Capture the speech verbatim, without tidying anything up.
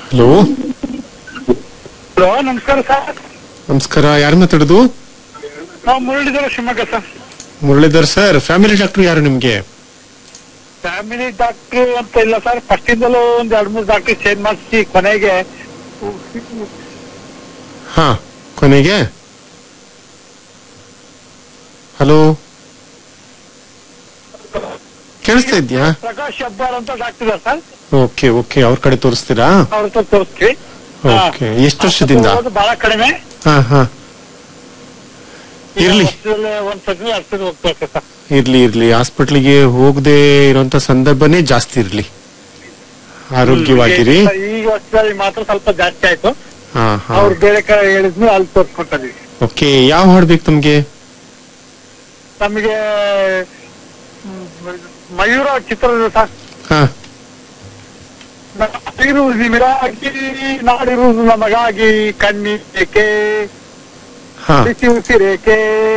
Hello hello, ನಮಸ್ಕಾರ sir. ನಮಸ್ಕಾರ, ಯಾರು ಮಾತಾಡೋದು? ನಾವು Muralidhar, Shivamogga sir. Muralidhar sir, family doctor ಯಾರು ನಿಮ್ಗೆ? ಫ್ಯಾಮಿಲಿ ಡಾಕ್ಟರ್ ಅಂತ ಇಲ್ಲ ಸರ್, ಫಸ್ಟ್ ಇಂದಲೂ ಒಂದ್ ಎರಡ್ ಮೂರು ಡಾಕ್ಟರ್ ಚೇಂಜ್ ಮಾಡಿಸಿ ಕೊನೆಗೆ ಹಾ ಕೊನೆಗೆ. ಹಲೋ, ಕೇಳಿಸ್ತಾ ಇದ್ಯಾ? ಪ್ರಕಾಶ್ ಹೆಬ್ಬಾರ್ ಅಂತ ಡಾಕ್ಟರ್ ಇದ್ದಾರೆ ಸರ್. ಓಕೆ ಓಕೆ, ಅವ್ರ ಕಡೆ ತೋರಿಸ್ತೀರಾ? ಅವ್ರ ಹತ್ರ ತೋರಿಸ್ತೀವಿ. ಓಕೆ, ಎಷ್ಟು ವರ್ಷದಿಂದ? ಬಹಳ ಕಡಿಮೆ. ಹಾ ಹಾ, ಇರ್ಲಿ ಒಂದ್ ಸತಿ ಎರಡು ಸತಿ ಹೋಗ್ಬೇಕು ಸರ್. ಇರ್ಲಿ ಇರ್ಲಿ, ಹಾಸ್ಪಿಟ್ಲಿಗೆ ಹೋಗದೆ ಇರುವಂತ ಸಂದರ್ಭನೇ ಜಾಸ್ತಿ ಇರ್ಲಿ. ಆರೋಗ್ಯವಾಗಿರಿ. ಈಗ ವರ್ಷದಲ್ಲಿ ಮಾತ್ರ ಸ್ವಲ್ಪ ಜಾಸ್ತಿ ಆಯ್ತು. ಹಾ ಹಾ, ಅವ್ರು ಬೇರೆ ಕಡೆ ಹೇಳಿದ್ನು ಅಲ್ಲಿ ತೋರ್ಸ್ಕೊಟ್ಟಿದ್ವಿ. ಓಕೆ, ಯಾವ ಹಾಡು ಬೇಕು ತಮ್ಗೆ? ನಮಗೆ ಮಯೂರ ಚಿತ್ರದ ಸರ್. ಹಾ, ನಾಡಿರುವುದು ನಿಮಗಾಗಿ, ನಾಡಿರುವುದು ನಮಗಾಗಿ, ಕಣ್ಣೀರೇಕೆ, ಹಾ ಬಿಸಿ ಉಸಿರೇಕೆ.